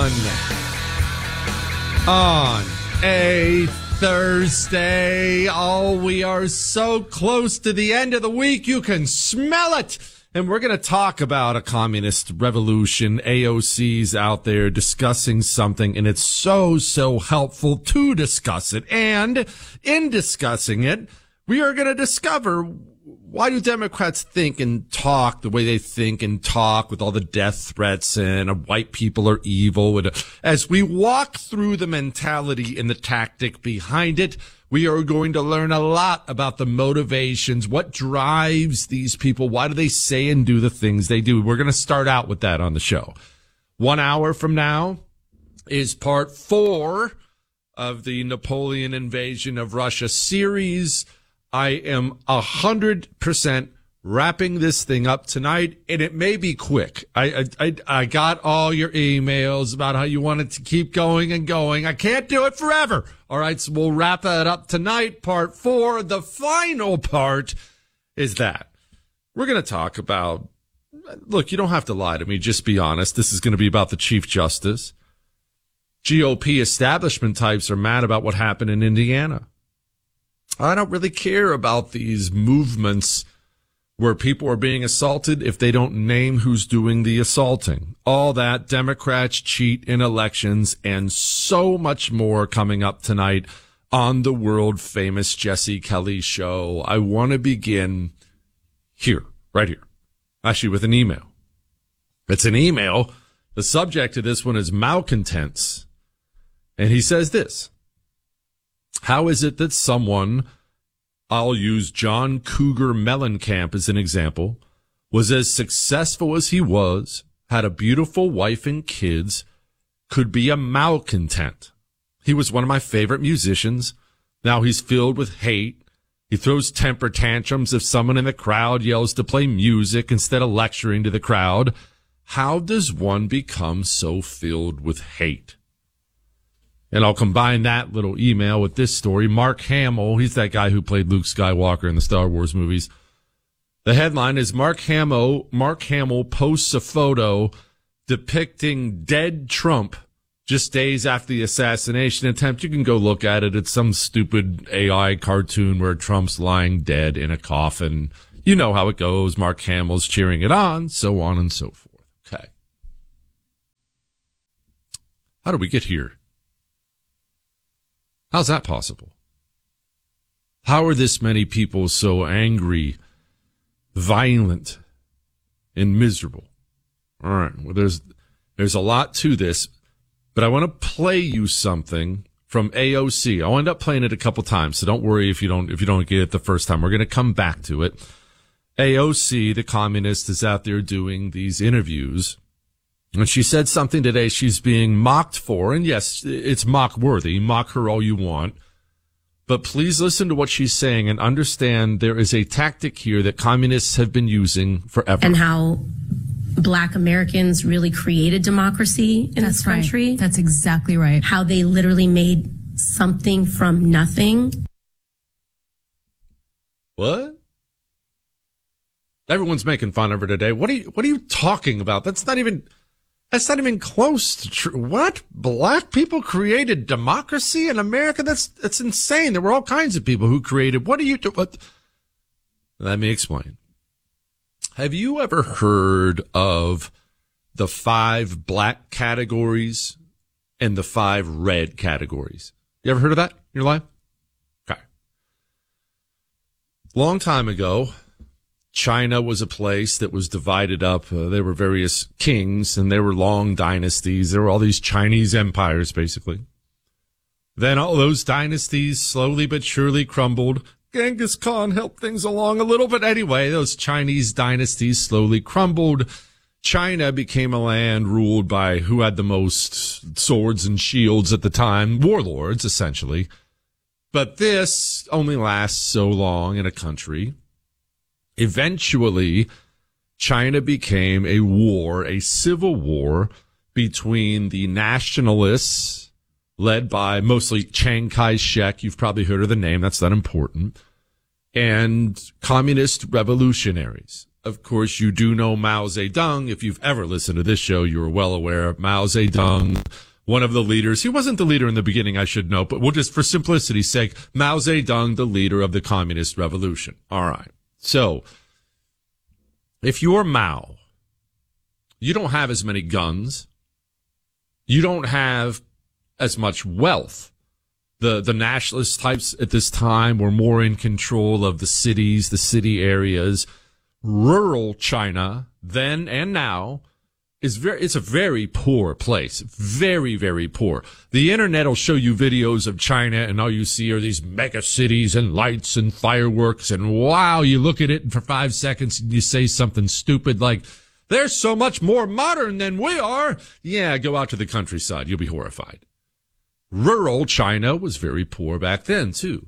on a Thursday. Oh, we are so close to the end of the week. You can smell it. And we're going to talk about a communist revolution. AOC's out there discussing something, and it's so helpful to discuss it. And in discussing it, we are going to discover, why do Democrats think and talk the way they think and talk, with all the death threats and white people are evil? And as we walk through the mentality and the tactic behind it, we are going to learn a lot about the motivations, what drives these people, why do they say and do the things they do. We're going to start out with that on the show. 1 hour from now is part 4 of the Napoleon invasion of Russia series. I am 100% wrapping this thing up tonight, and it may be quick. I got all your emails about how you wanted to keep going and going. I can't do it forever. All right, so we'll wrap that up tonight. Part 4, the final part, is that we're going to talk about, look, you don't have to lie to me. Just be honest. This is going to be about the Chief Justice. GOP establishment types are mad about what happened in Indiana. I don't really care about these movements where people are being assaulted if they don't name who's doing the assaulting. All that, Democrats cheat in elections, and so much more coming up tonight on the world famous Jesse Kelly show. I want to begin here, right here, actually with an email. It's an email. The subject of this one is malcontents. And he says this: how is it that someone, I'll use John Cougar Mellencamp as an example, was as successful as he was, had a beautiful wife and kids, could be a malcontent? He was one of my favorite musicians. Now he's filled with hate. He throws temper tantrums if someone in the crowd yells to play music instead of lecturing to the crowd. How does one become so filled with hate? And I'll combine that little email with this story. Mark Hamill, he's that guy who played Luke Skywalker in the Star Wars movies. The headline is Mark Hamill posts a photo depicting dead Trump just days after the assassination attempt. You can go look at it. It's some stupid AI cartoon where Trump's lying dead in a coffin. You know how it goes. Mark Hamill's cheering it on, so on and so forth. Okay. How did we get here? How's that possible? How are this many people so angry, violent, and miserable? All right. Well, there's a lot to this, but I want to play you something from AOC. I'll end up playing it a couple times, so don't worry if you don't get it the first time. We're going to come back to it. AOC, the communist, is out there doing these interviews. And she said something today she's being mocked for. And yes, it's mock-worthy. Mock her all you want. But please listen to what she's saying and understand there is a tactic here that communists have been using forever. And how Black Americans really created democracy in this country. Right. That's exactly right. How they literally made something from nothing. What? Everyone's making fun of her today. What are you talking about? That's not even close to true. What? Black people created democracy in America? That's insane. There were all kinds of people who created. What are you doing? Let me explain. Have you ever heard of the 5 black categories and the 5 red categories? You ever heard of that in your life? Okay. Long time ago, China was a place that was divided up. There were various kings, and there were long dynasties. There were all these Chinese empires, basically. Then all those dynasties slowly but surely crumbled. Genghis Khan helped things along a little, but anyway, those Chinese dynasties slowly crumbled. China became a land ruled by who had the most swords and shields at the time, warlords, essentially. But this only lasts so long in a country. Eventually, China became a civil war between the nationalists, led by mostly Chiang Kai-shek. You've probably heard of the name. That's not important. And communist revolutionaries. of course, you do know Mao Zedong. If you've ever listened to this show, you're well aware of Mao Zedong, one of the leaders. He wasn't the leader in the beginning, I should note, but we'll just, for simplicity's sake, Mao Zedong, the leader of the Communist Revolution. All right. So, if you're Mao, you don't have as many guns. You don't have as much wealth. The nationalist types at this time were more in control of the cities, the city areas. Rural China, then and now, it's a very poor place. Very, very poor. The internet will show you videos of China and all you see are these mega cities and lights and fireworks and wow, you look at it and for 5 seconds and you say something stupid like, they're so much more modern than we are. Yeah, go out to the countryside. You'll be horrified. Rural China was very poor back then, too.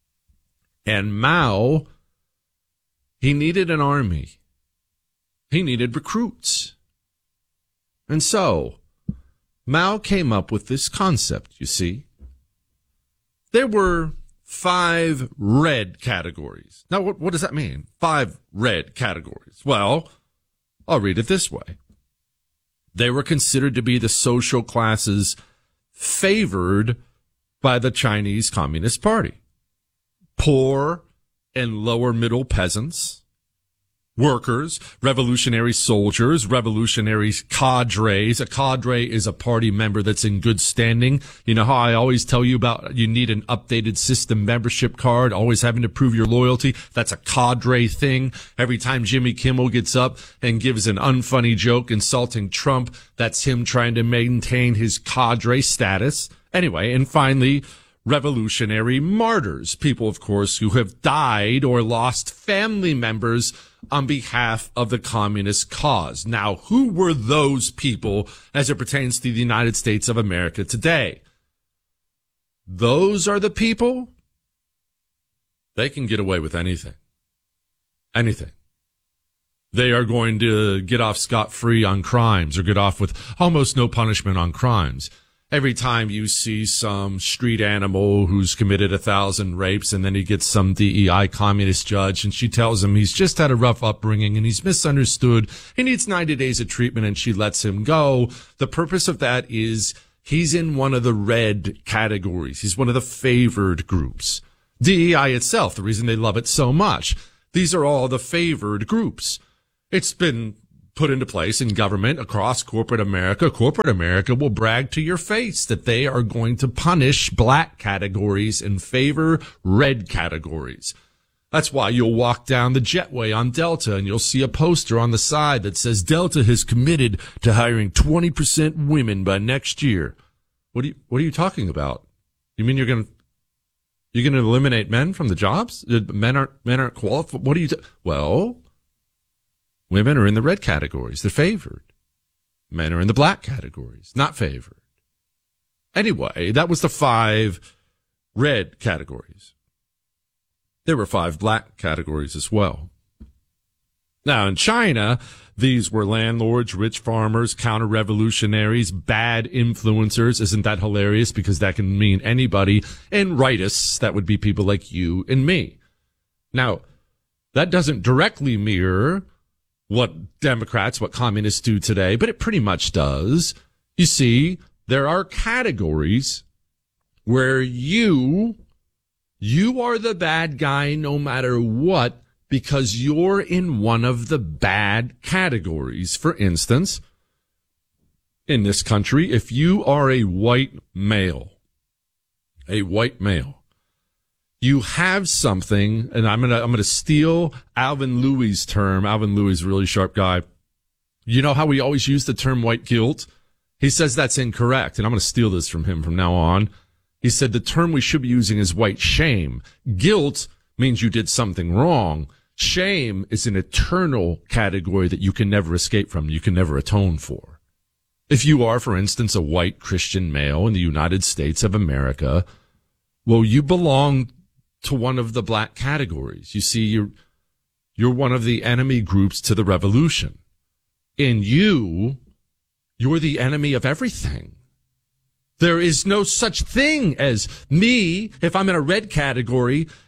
And Mao, he needed an army. He needed recruits. And so, Mao came up with this concept, you see. There were 5 red categories. Now, what does that mean? 5 red categories. Well, I'll read it this way. They were considered to be the social classes favored by the Chinese Communist Party. Poor and lower middle peasants, workers, revolutionary soldiers, revolutionary cadres. A cadre is a party member that's in good standing. You know how I always tell you about you need an updated system membership card, always having to prove your loyalty? That's a cadre thing. Every time Jimmy Kimmel gets up and gives an unfunny joke insulting Trump, that's him trying to maintain his cadre status. Anyway, and finally, revolutionary martyrs, people, of course, who have died or lost family members on behalf of the communist cause. Now, who were those people as it pertains to the United States of America today? Those are the people. They can get away with anything. Anything. They are going to get off scot-free on crimes or get off with almost no punishment on crimes. Every time you see some street animal who's committed 1,000 rapes and then he gets some DEI communist judge and she tells him he's just had a rough upbringing and he's misunderstood, he needs 90 days of treatment and she lets him go. The purpose of that is he's in one of the red categories. He's one of the favored groups. DEI itself, the reason they love it so much, these are all the favored groups. It's been put into place in government across corporate America. Corporate America will brag to your face that they are going to punish black categories and favor red categories. That's why you'll walk down the jetway on Delta and you'll see a poster on the side that says Delta has committed to hiring 20% women by next year. What are you talking about? You mean you're going to eliminate men from the jobs? Men aren't qualified. What are you well, women are in the red categories. They're favored. Men are in the black categories, not favored. Anyway, that was the 5 red categories. There were 5 black categories as well. Now, in China, these were landlords, rich farmers, counter-revolutionaries, bad influencers. Isn't that hilarious? Because that can mean anybody. And rightists, that would be people like you and me. Now, that doesn't directly mirror what Democrats, what communists do today, but it pretty much does. You see, there are categories where you are the bad guy no matter what, because you're in one of the bad categories. For instance, in this country, if you are a white male, you have something, and I'm gonna steal Alvin Louis' term. Alvin Louis is a really sharp guy. You know how we always use the term white guilt? He says that's incorrect, and I'm gonna steal this from him from now on. He said the term we should be using is white shame. Guilt means you did something wrong. Shame is an eternal category that you can never escape from, you can never atone for. If you are, for instance, a white Christian male in the United States of America, well, you belong to one of the black categories. You see, you're one of the enemy groups to the revolution. And you're the enemy of everything. There is no such thing as me, if I'm in a red category,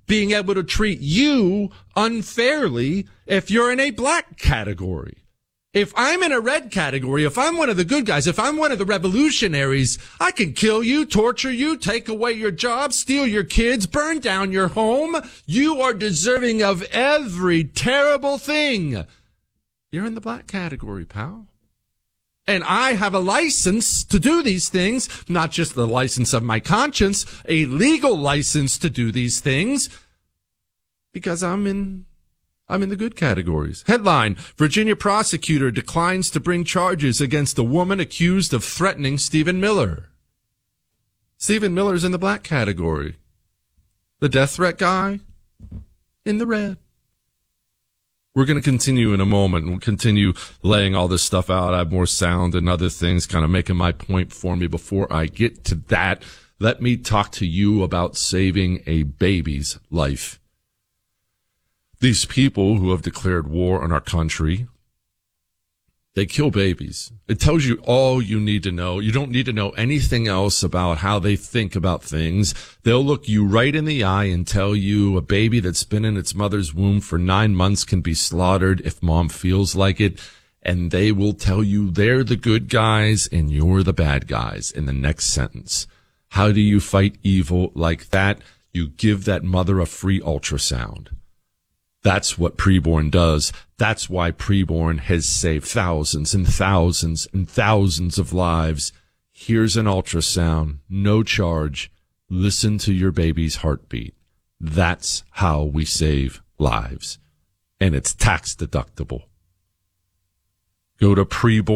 being able to treat you unfairly if you're in a black category. If I'm in a red category, if I'm one of the good guys, if I'm one of the revolutionaries, I can kill you, torture you, take away your job, steal your kids, burn down your home. You are deserving of every terrible thing. You're in the black category, pal. And I have a license to do these things, not just the license of my conscience, a legal license to do these things, because I'm in the good categories. Headline, Virginia prosecutor declines to bring charges against a woman accused of threatening Stephen Miller. Stephen Miller's in the black category. The death threat guy in the red. We're going to continue in a moment, and we'll continue laying all this stuff out. I have more sound and other things kind of making my point for me. Before I get to that, let me talk to you about saving a baby's life. These people who have declared war on our country, they kill babies. It tells you all you need to know. You don't need to know anything else about how they think about things. They'll look you right in the eye and tell you a baby that's been in its mother's womb for 9 months can be slaughtered if mom feels like it. And they will tell you they're the good guys and you're the bad guys in the next sentence. How do you fight evil like that? You give that mother a free ultrasound. That's what Preborn does. That's why Preborn has saved thousands and thousands and thousands of lives. Here's an ultrasound, no charge. Listen to your baby's heartbeat. That's how we save lives. And it's tax deductible. Go to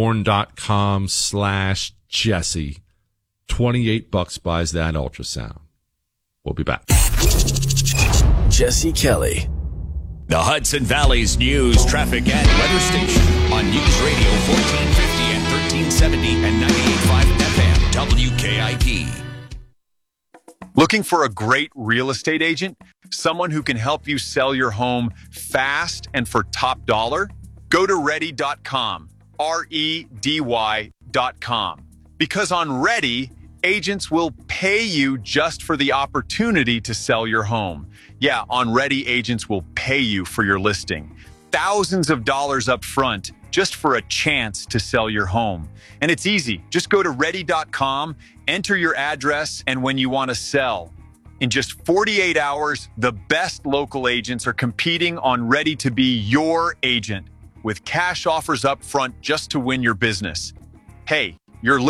preborn.com/Jesse. $28 buys that ultrasound. We'll be back. Jesse Kelly. The Hudson Valley's news, traffic, and weather station on News Radio 1450 and 1370 and 98.5 FM WKIP. Looking for a great real estate agent? Someone who can help you sell your home fast and for top dollar? Go to ready.com, REDY.com. Because on Ready, agents will pay you just for the opportunity to sell your home. Yeah, on Ready, agents will pay you for your listing. Thousands of dollars up front just for a chance to sell your home. And it's easy. Just go to ready.com, enter your address, and when you want to sell. In just 48 hours, the best local agents are competing on Ready to be your agent with cash offers up front just to win your business. Hey, you're